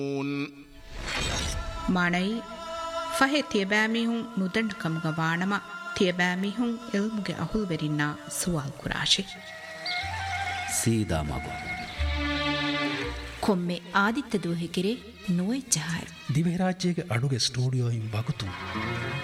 ಮಾಣೈ ಫಹೆ ತಿಯಬಾಮಿಹುಂ ನುದಂಡ್ ಕಮುಗ ವಾಣಮ ತಿಯಬಾಮಿಹುಂ ಇಲ್ಮುಗೆ ಅಹುಲ್ವೆರಿನ್ನ ಸುವಾಲ್ ಕುರಾಶಿ ಸೀದಾ ಮಗು ಕೊಮ್ಮೆ ಆದಿತ್ಯ ದೂಹೆಕೆರೆ ನೋಯ್ ಜಹಾಯ್ ದಿವೆ ರಾಜ್ಯಗೆ ಅಡುಗೆ ಸ್ಟುಡಿಯೋ ಇಂ ಬಗುತು